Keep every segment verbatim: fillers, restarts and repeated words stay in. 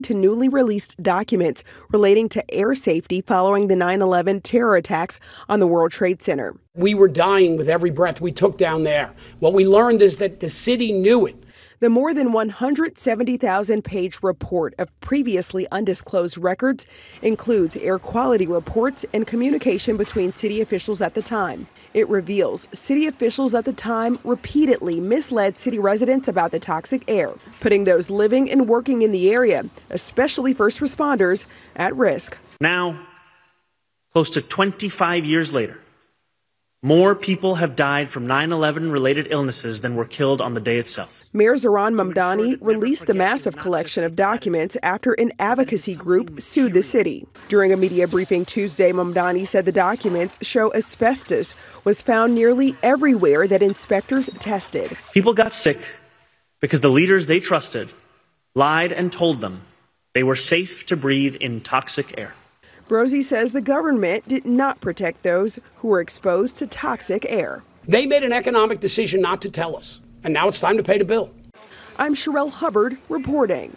to newly released documents relating to air safety following the nine eleven terror attacks on the World Trade Center. We were dying with every breath we took down there. What we learned is that the city knew it. The more than one hundred seventy thousand page report of previously undisclosed records includes air quality reports and communication between city officials at the time. It reveals city officials at the time repeatedly misled city residents about the toxic air, putting those living and working in the area, especially first responders, at risk. Now, close to twenty-five years later, more people have died from nine eleven related illnesses than were killed on the day itself. Mayor Zohran Mamdani released the massive collection of documents after an advocacy group sued the city. During a media briefing Tuesday, Mamdani said the documents show asbestos was found nearly everywhere that inspectors tested. People got sick because the leaders they trusted lied and told them they were safe to breathe in toxic air. Brozzi says the government did not protect those who were exposed to toxic air. They made an economic decision not to tell us, and now it's time to pay the bill. I'm Sherelle Hubbard reporting.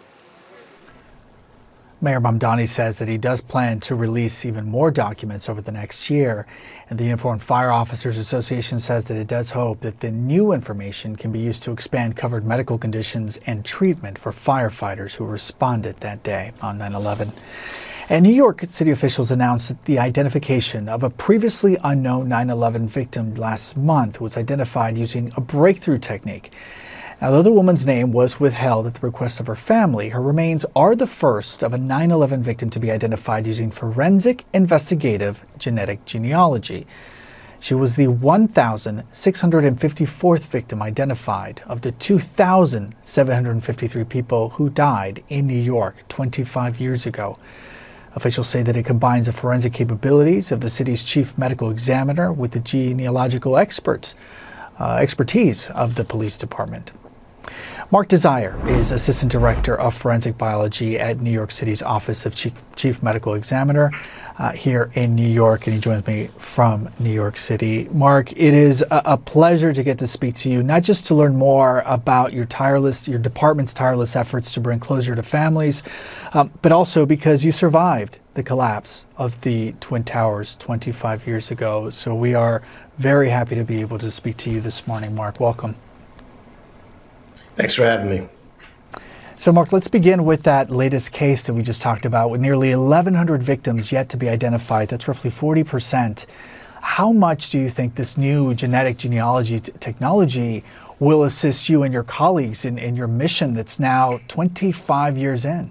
Mayor Mamdani says that he does plan to release even more documents over the next year. And the Uniformed Fire Officers Association says that it does hope that the new information can be used to expand covered medical conditions and treatment for firefighters who responded that day on nine eleven. And New York City officials announced that the identification of a previously unknown nine eleven victim last month was identified using a breakthrough technique. Now, though the woman's name was withheld at the request of her family, her remains are the first of a nine eleven victim to be identified using forensic investigative genetic genealogy. She was the one thousand six hundred fifty-fourth victim identified of the two thousand seven hundred fifty-three people who died in New York twenty-five years ago. Officials say that it combines the forensic capabilities of the city's chief medical examiner with the genealogical experts, uh, expertise of the police department. Mark Desire is Assistant Director of Forensic Biology at New York City's Office of Chief, Chief Medical Examiner uh, here in New York, and he joins me from New York City. Mark, it is a, a pleasure to get to speak to you, not just to learn more about your tireless, your department's tireless efforts to bring closure to families, um, but also because you survived the collapse of the Twin Towers twenty-five years ago. So we are very happy to be able to speak to you this morning, Mark. Welcome. Thanks for having me. So, Mark, let's begin with that latest case that we just talked about, with nearly eleven hundred victims yet to be identified. That's roughly forty percent. How much do you think this new genetic genealogy t- technology will assist you and your colleagues in, in your mission that's now twenty-five years in?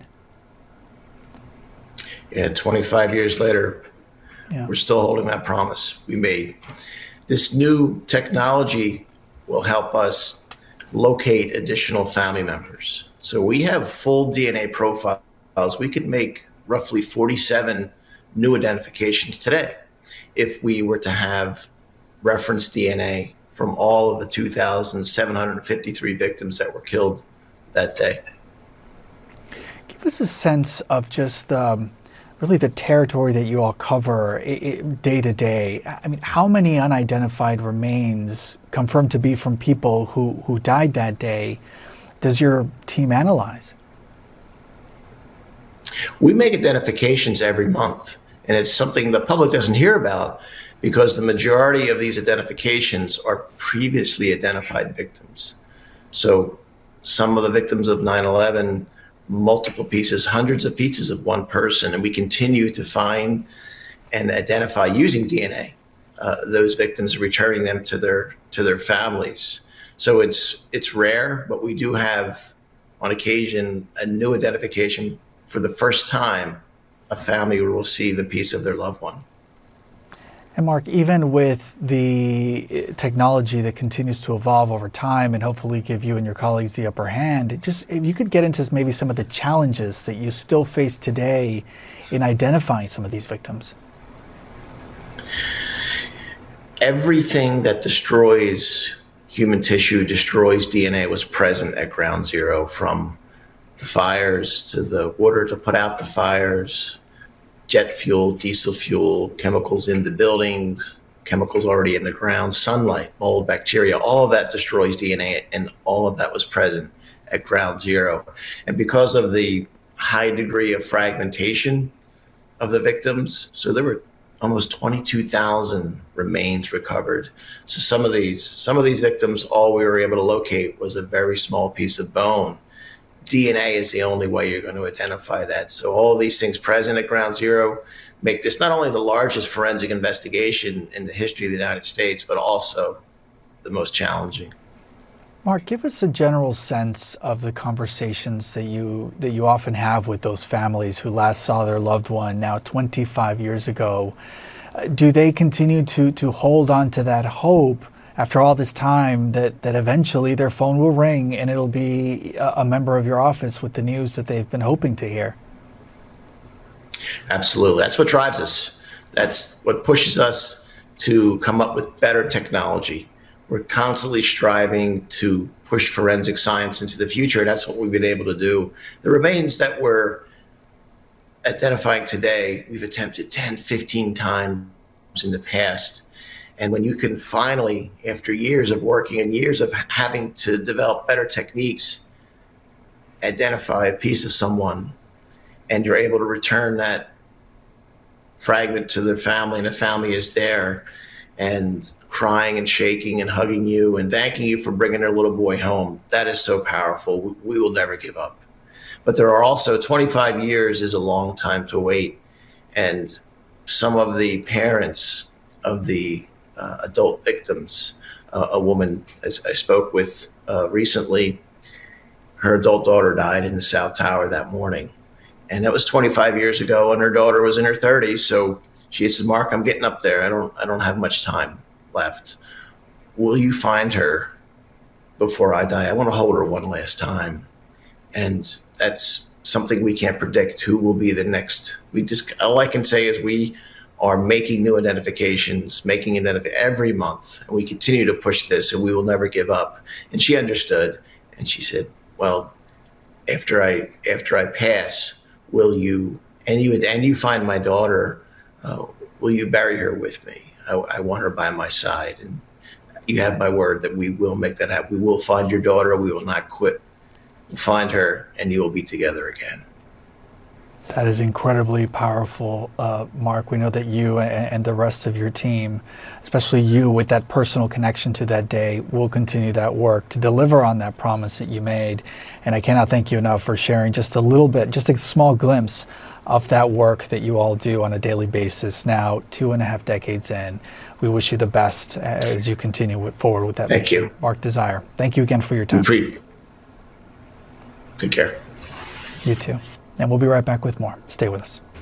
Yeah, twenty-five years later, yeah. We're still holding that promise we made. This new technology will help us locate additional family members. So we have full D N A profiles. We could make roughly forty-seven new identifications today if we were to have reference D N A from all of the two thousand seven hundred fifty-three victims that were killed that day. Give us a sense of just the, really the territory that you all cover day to day. I mean, how many unidentified remains confirmed to be from people who, who died that day does your team analyze? We make identifications every month, and it's something the public doesn't hear about because the majority of these identifications are previously identified victims. So some of the victims of nine eleven, multiple pieces, hundreds of pieces of one person, and we continue to find and identify using D N A uh, those victims, returning them to their to their families. So it's it's rare, but we do have on occasion a new identification for the first time. A family will receive a piece of their loved one. And Mark, even with the technology that continues to evolve over time and hopefully give you and your colleagues the upper hand, just if you could get into maybe some of the challenges that you still face today in identifying some of these victims. Everything that destroys human tissue, destroys D N A, was present at ground zero, from the fires to the water to put out the fires, jet fuel, diesel fuel, chemicals in the buildings, chemicals already in the ground, sunlight, mold, bacteria, all of that destroys D N A, and all of that was present at ground zero. And because of the high degree of fragmentation of the victims. So there were almost twenty-two thousand remains recovered. So some of these, some of these victims, all we were able to locate was a very small piece of bone. D N A is the only way you're going to identify that. So all these things present at Ground Zero make this not only the largest forensic investigation in the history of the United States, but also the most challenging. Mark, give us a general sense of the conversations that you that you often have with those families who last saw their loved one now twenty-five years ago. Uh, do they continue to to hold on to that hope after all this time that, that eventually their phone will ring and it'll be a, a member of your office with the news that they've been hoping to hear? Absolutely. That's what drives us. That's what pushes us to come up with better technology. We're constantly striving to push forensic science into the future, and that's what we've been able to do. The remains that we're identifying today, we've attempted ten, fifteen times in the past. And when you can finally, after years of working and years of having to develop better techniques, identify a piece of someone, and you're able to return that fragment to their family, and the family is there and crying and shaking and hugging you and thanking you for bringing their little boy home. That is so powerful. We, we will never give up. But there are also twenty-five years is a long time to wait. And some of the parents of the uh, adult victims, uh, a woman as I spoke with uh, recently, her adult daughter died in the South Tower that morning. And that was twenty-five years ago, and her daughter was in her thirties. So she said, "Mark, I'm getting up there. I don't, I don't have much time left. Will you find her before I die? I want to hold her one last time." And that's something we can't predict. Who will be the next? We just, all I can say is we are making new identifications, making it every month, and we continue to push this, and we will never give up. And she understood, and she said, "Well, after I, after I pass, will you, and you, and you find my daughter, uh, will you bury her with me? I, I want her by my side. And you have my word that we will make that happen. We will find your daughter. We will not quit. We'll find her, and you will be together again." That is incredibly powerful, uh, Mark. We know that you and, and the rest of your team, especially you with that personal connection to that day, will continue that work to deliver on that promise that you made. And I cannot thank you enough for sharing just a little bit, just a small glimpse of that work that you all do on a daily basis now, two and a half decades in. We wish you the best as you continue forward with that Thank mission. you. Mark Desire, thank you again for your time. Take care. You too. And we'll be right back with more. Stay with us.